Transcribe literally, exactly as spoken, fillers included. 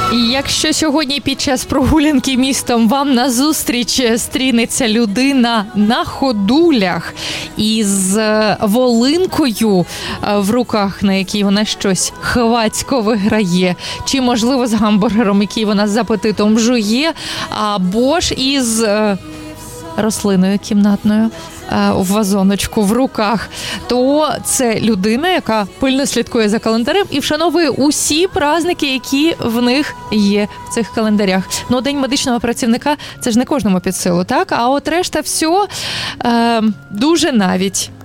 І якщо сьогодні під час прогулянки містом вам назустріч стрінеться людина на ходулях із волинкою в руках, на якій вона щось хвацько виграє, чи, можливо, з гамбургером, який вона з апетитом жує, або ж із рослиною кімнатною в вазоночку в руках, то це людина, яка пильно слідкує за календарем і вшановує усі праздники, які в них є в цих календарях. Ну, День медичного працівника – це ж не кожному під силу, так? А от решта все е, дуже навіть.